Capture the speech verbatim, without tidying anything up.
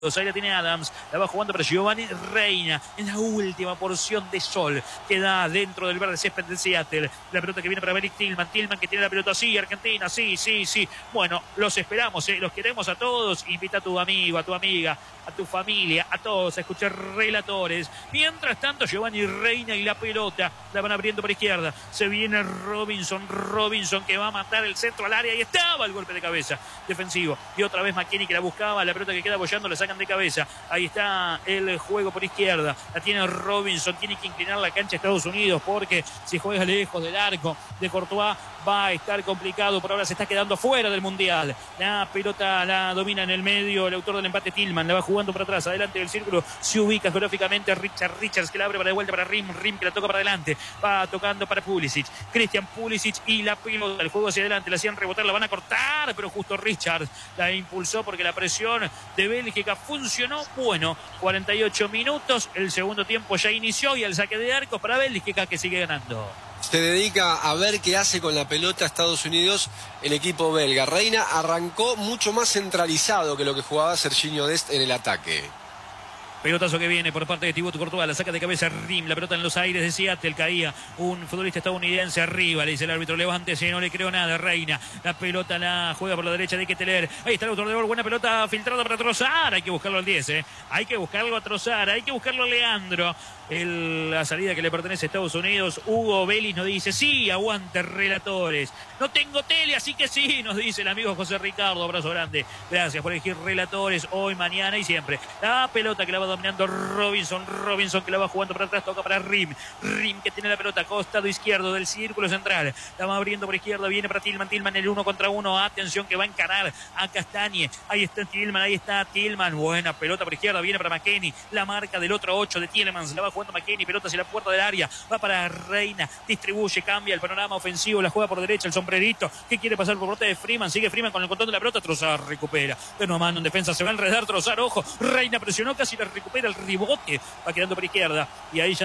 Ahí la tiene Adams, la va jugando para Giovanni Reina en la última porción de sol que da dentro del verde césped de Seattle. La pelota que viene para Beric Tillman, Tillman que tiene la pelota, sí, Argentina, sí, sí, sí. Bueno, los esperamos, ¿eh? Los queremos a todos. Invita a tu amigo, a tu amiga, a tu familia, a todos a escuchar relatores. Mientras tanto, Giovanni Reina y la pelota la van abriendo por izquierda. Se viene Robinson, Robinson que va a matar el centro al área y estaba el golpe de cabeza defensivo. Y otra vez McKennie que la buscaba, la pelota que queda apoyando, la saca de cabeza. Ahí está el juego por izquierda. La tiene Robinson. Tiene que inclinar la cancha Estados Unidos porque si juega lejos del arco de Courtois va a estar complicado. Por ahora se está quedando fuera del Mundial. La pelota la domina en el medio el autor del empate, Tillman. La va jugando para atrás. Adelante del círculo se ubica geográficamente Richard Richards que la abre para de vuelta para Rim. Rim que la toca para adelante. Va tocando para Pulisic. Christian Pulisic y la pelota. El juego hacia adelante. La hacían rebotar. La van a cortar. Pero justo Richards la impulsó porque la presión de Bélgica funcionó. Bueno, cuarenta y ocho minutos, el segundo tiempo ya inició y el saque de arco para Bélgica que sigue ganando. Se dedica a ver qué hace con la pelota Estados Unidos el equipo belga. Reina arrancó mucho más centralizado que lo que jugaba Serginho Dest en el ataque. Pelotazo que viene por parte de Thibaut Courtois, la saca de cabeza Rim, la pelota en los aires de Seattle, caía un futbolista estadounidense arriba, le dice el árbitro, levántese, no le creo nada, Reina, la pelota la juega por la derecha de Ketteler, ahí está el autor de gol, buena pelota filtrada para Trossard, hay que buscarlo al diez, ¿eh? hay que buscarlo a Trossard, hay que buscarlo a Leandro, el, la salida que le pertenece a Estados Unidos. Hugo Vélez nos dice, sí, aguante relatores, no tengo tele, así que sí, nos dice el amigo José Ricardo, abrazo grande, gracias por elegir relatores hoy, mañana y siempre. La pelota que la va dominando Robinson, Robinson que la va jugando para atrás, toca para Rim, Rim que tiene la pelota, costado izquierdo del círculo central, la va abriendo por izquierda, viene para Tillman, Tillman el uno contra uno, atención que va a encarar a Castañe, ahí está Tillman, ahí está Tillman, buena pelota por izquierda, viene para McKennie, la marca del otro ocho de Tielemans, la va jugando McKennie, pelota hacia la puerta del área, va para Reina, distribuye, cambia el panorama ofensivo, la juega por derecha, el sombrerito, que quiere pasar por parte de Freeman, sigue Freeman con el control de la pelota, Trossard recupera, de nuevo mano en defensa, se va a enredar Trossard, ojo, Reina presionó, casi la recupera el rebote, va quedando por izquierda y ahí ya